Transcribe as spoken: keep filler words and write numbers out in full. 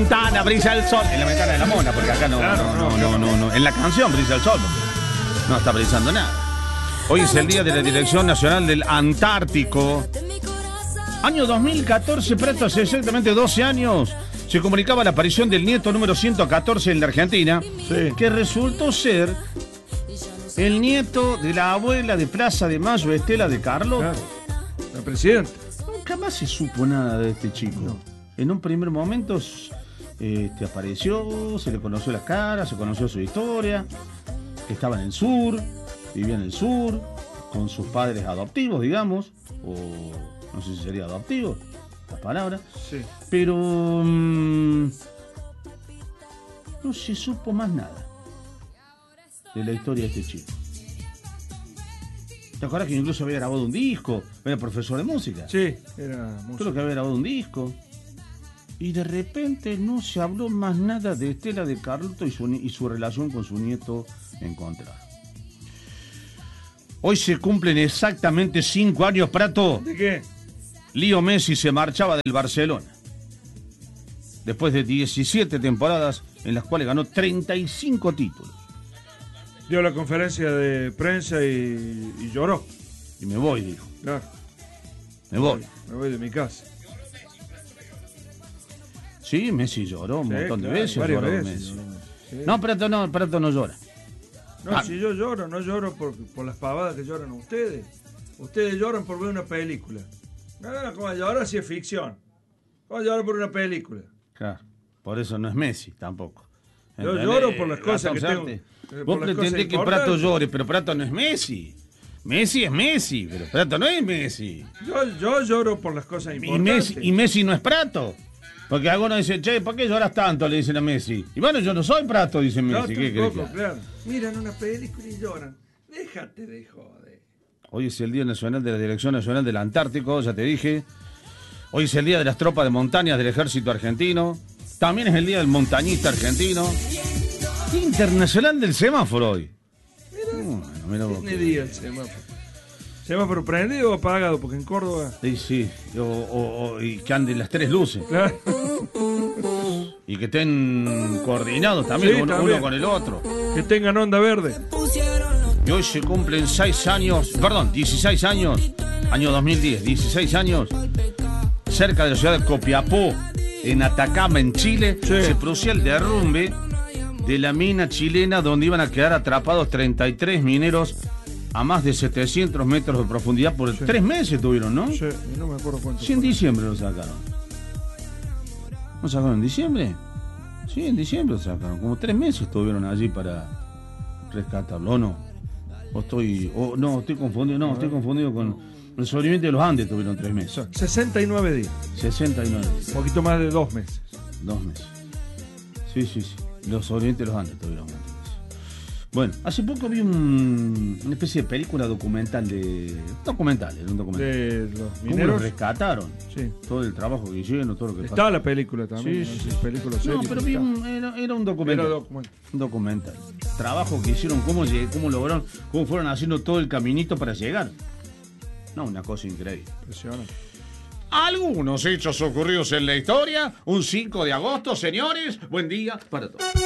ventana brilla el sol. En la ventana de la mona, porque acá no, Claro, no, no, no, no, no, no, no. En la canción brilla el sol. No está brillando nada. Hoy es el día de la Dirección Nacional del Antártico. Año dos mil catorce, presto hace exactamente doce años, se comunicaba la aparición del nieto número ciento catorce en la Argentina, Sí. que resultó ser el nieto de la abuela de Plaza de Mayo, Estela de Carlos. Claro. La presidenta. Nunca más se supo nada de este chico. No. En un primer momento este, apareció, se le conoció la cara, se conoció su historia, que estaba en el sur, vivía en el sur, con sus padres adoptivos, digamos, o no sé si sería adoptivo, la palabra, Sí. pero mmm, no se supo más nada de la historia de este chico. ¿Te acuerdas que incluso había grabado un disco? Era profesor de música. Sí, era música. Creo que había grabado un disco. Y de repente no se habló más nada de Estela de Carlotto y su, y su relación con su nieto encontrado. Hoy se cumplen exactamente cinco años, Prato. ¿De qué? Leo Messi se marchaba del Barcelona. Después de diecisiete temporadas en las cuales ganó treinta y cinco títulos. Dio la conferencia de prensa y, y lloró. Y me voy, dijo. Claro. Me voy. Me voy de mi casa. Sí, Messi lloró un Sí, montón de claro, veces. varias Lloró veces, Messi. lloró. Sí. No, Prato no, Prato no llora. No, Ah. si yo lloro, no lloro por, por las pavadas que lloran ustedes. Ustedes lloran por ver una película. No, no, no, como llorar si es ficción. Como llorar por una película. Claro, por eso no es Messi tampoco. Yo ¿Entendés? lloro por las cosas que Gastón tengo. Sarte. eh, por Vos las pretendés cosas que Prato importantes. llore, pero Prato no es Messi. Messi es Messi, pero Prato no es Messi. Yo, yo lloro por las cosas Y importantes. Messi, y Messi no es Prato. Porque algunos dicen, che, ¿por qué lloras tanto? Le dicen a Messi. Y bueno, yo no soy Prato, dice No, Messi. ¿Qué crees? tampoco, claro. Miran una película y lloran. Déjate de joder. Hoy es el Día Nacional de la Dirección Nacional del Antártico, ya te dije. Hoy es el Día de las Tropas de Montañas del Ejército Argentino. También es el Día del Montañista Argentino. Día Internacional del Semáforo hoy. Bueno, mira vos Tiene qué- día el semáforo. ¿Semáforo prendido o apagado? Porque en Córdoba... Sí, sí. O, o- o- y que anden las tres luces. Claro. Y que estén coordinados también, Sí, uno, también. uno con el otro. Que tengan onda verde. Y hoy se cumplen seis años, perdón, dieciséis años, año dos mil diez, dieciséis años, cerca de la ciudad de Copiapó, en Atacama, en Chile, Sí. se producía el derrumbe de la mina chilena donde iban a quedar atrapados treinta y tres mineros a más de setecientos metros de profundidad por Sí. tres meses tuvieron, ¿no? Sí, no me acuerdo cuánto. Sí, en fue. diciembre lo sacaron. ¿Lo sacaron en diciembre? Sí, en diciembre lo sacaron. Como tres meses estuvieron allí para rescatarlo, ¿o no? O estoy... O, no, estoy confundido. No, estoy confundido con... El sobreviviente de los Andes tuvieron tres meses. Son sesenta y nueve días. sesenta y nueve. Un poquito más de dos meses. Dos meses. Sí, sí, sí. Los sobrevivientes de los Andes tuvieron tres meses. Bueno, hace poco vi un, una especie de película documental de... Documental, era un documental. De los ¿Cómo los mineros. rescataron? Sí. Todo el trabajo que hicieron, todo lo que Está la película también. Sí, no sé sí. si es película o No, serie, pero vi está. un, era, era un documental. Era documental. Un documental. Trabajo que hicieron, cómo, lleg- cómo lograron, cómo fueron haciendo todo el caminito para llegar. No, una cosa increíble. Impresionante. Algunos hechos ocurridos en la historia. Un cinco de agosto, señores. Buen día para todos.